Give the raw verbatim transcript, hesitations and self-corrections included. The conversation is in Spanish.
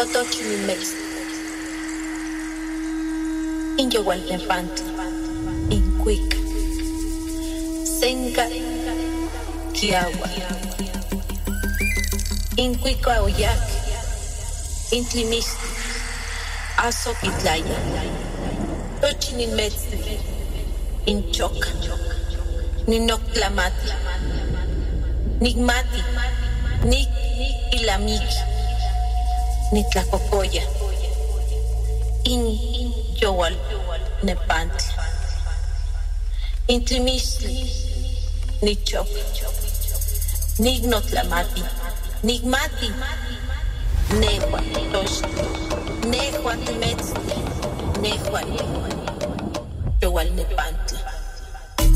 Totochimilmex, Inyowaltepanti, Incuica, Senca, Kiawa, Incuica Oyac, Intlimiste, Azoquitlaya, Tochimilmex, Inchoca, Ninoclamati, Nigmati, Nik Ilamiki, Nitlacocoya, In Yowal Nepanti, Intlimistli, Nichop, Nignotlamati, Nigmati, Nehua Tosh, Nehua Timetz, Nehua Yowal Nepanti.